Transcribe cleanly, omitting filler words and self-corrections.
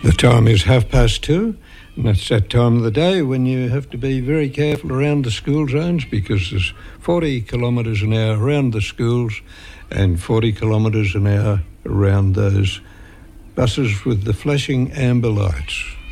The time is 2:30, and that's that time of the day when you have to be very careful around the school zones because there's 40 kilometres an hour around the schools and 40 kilometres an hour around those buses with the flashing amber lights.